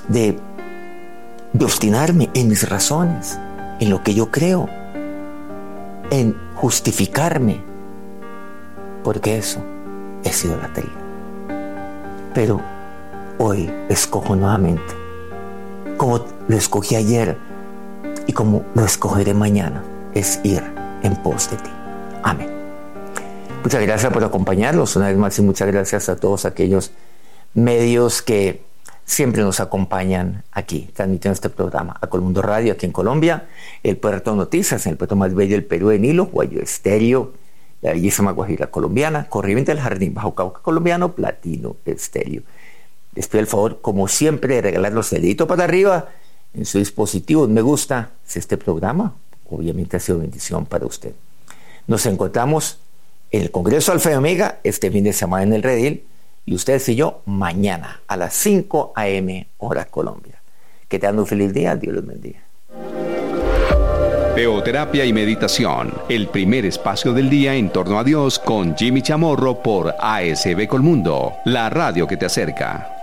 de obstinarme en mis razones, en lo que yo creo, en justificarme, porque eso es idolatría. Pero hoy escojo nuevamente, como lo escogí ayer y como lo escogeré mañana, es ir en pos de ti. Amén. Muchas gracias por acompañarnos una vez más y muchas gracias a todos aquellos medios que siempre nos acompañan aquí, transmitiendo este programa. A Colmundo Radio aquí en Colombia, el Puerto Noticias, en el puerto más bello del Perú, en Hilo, Guayo Estéreo, la bellísima Guajira colombiana, Corriente del Jardín, Bajo Cauca colombiano, Platino Estéreo. Les pido el favor, como siempre, de regalarnos el dedito para arriba en su dispositivo, me gusta, si este programa obviamente ha sido bendición para usted. Nos encontramos en el Congreso Alfa y Omega este fin de semana en el Redil, y ustedes y yo mañana a las 5 a.m. hora Colombia. Que tengan un feliz día, Dios los bendiga. Teoterapia y meditación, el primer espacio del día en torno a Dios con Jimmy Chamorro por ASB Colmundo, la radio que te acerca.